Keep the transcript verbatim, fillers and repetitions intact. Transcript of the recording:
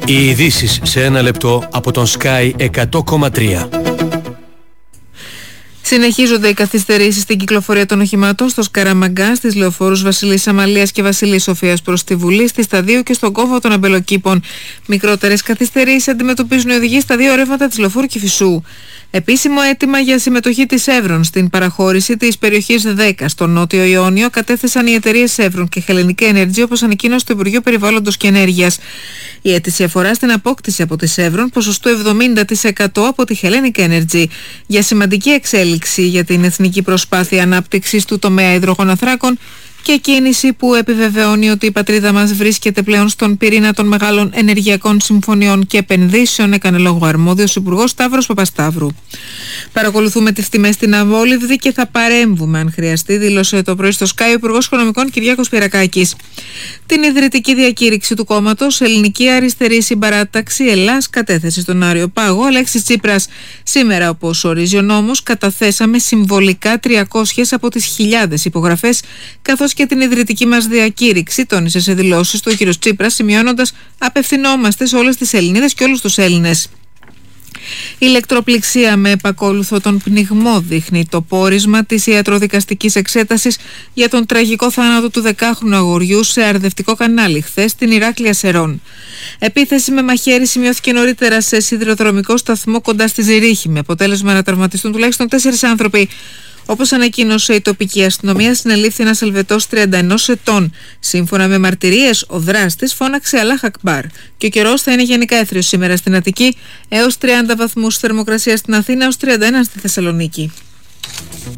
Οι ειδήσεις σε ένα λεπτό από τον Sky εκατό κόμμα τρία. Συνεχίζονται οι καθυστερήσεις στην κυκλοφορία των οχημάτων στο Σκαραμαγκά, στις λεωφόρους Βασιλής Αμαλίας και Βασιλής Σοφίας προς τη Βουλή, στη Σταδίου και στον κόμβο των Αμπελοκήπων. Μικρότερες καθυστερήσεις αντιμετωπίζουν οι οδηγοί στα δύο ρεύματα της λεωφόρου Κηφισού. Επίσημο αίτημα για συμμετοχή της Εύρον στην παραχώρηση της περιοχής δέκα στο Νότιο Ιόνιο κατέθεσαν οι εταιρείες Εύρον και Hellenic Energy, όπως ανακοίνωσε το Υπουργείο Περιβάλλοντος και Ενέργειας. Η αίτηση αφορά στην απόκτηση από τις Εύρον ποσοστού εβδομήντα τοις εκατό από τη Hellenic Energy για σημαντική εξέλιξη για την εθνική προσπάθεια ανάπτυξης του τομέα υδρογοναθράκων και κίνηση που επιβεβαιώνει ότι η πατρίδα μας βρίσκεται πλέον στον πυρήνα των μεγάλων ενεργειακών συμφωνιών και επενδύσεων, έκανε λόγο αρμόδιος Υπουργός Σταύρος Παπασταύρου. Παρακολουθούμε τις τιμές στην Αμβόλυβδη και θα παρέμβουμε αν χρειαστεί, δήλωσε το πρωί στο Sky ο Υπουργός Οικονομικών Κυριάκος Πυρακάκης. Την ιδρυτική διακήρυξη του κόμματος Ελληνική Αριστερή Συμπαράταξη Ελλάς κατέθεσε στον Άριο Πάγο Αλέξης Τσίπρας. Σήμερα, όπως ορίζει ο νόμος, καταθέσαμε συμβολικά τριακόσιες από τις χιλιάδες υπογραφές, καθώς και την ιδρυτική μας διακήρυξη, τόνισε σε δηλώσεις του ο κ. Τσίπρας, σημειώνοντας: απευθυνόμαστε σε όλες τις Ελληνίδες και όλους τους Έλληνες. Ηλεκτροπληξία με επακόλουθο τον πνιγμό δείχνει το πόρισμα της ιατροδικαστικής εξέτασης για τον τραγικό θάνατο του δεκάχρονου αγοριού σε αρδευτικό κανάλι χθες στην Ηράκλεια Σερών. Επίθεση με μαχαίρι σημειώθηκε νωρίτερα σε σιδηροδρομικό σταθμό κοντά στη Ζηρίχη, με αποτέλεσμα να τραυματιστούν τουλάχιστον τέσσερις άνθρωποι. Όπως ανακοίνωσε η τοπική αστυνομία, συνελήφθη ένας Ελβετός τριάντα ενός ετών. Σύμφωνα με μαρτυρίες, ο δράστης φώναξε Αλάχ Ακμπάρ. Και ο καιρός θα είναι γενικά έθριος σήμερα στην Αττική, έως τριάντα βαθμούς θερμοκρασία στην Αθήνα, έως τριάντα ένα στη Θεσσαλονίκη.